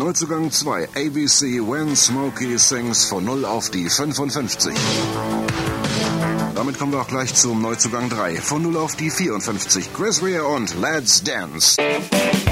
Neuzugang 2, ABC When Smokey Sings von 0 auf die 55. Damit kommen wir auch gleich zum Neuzugang 3, von 0 auf die 54. Chris Rea und Let's Dance.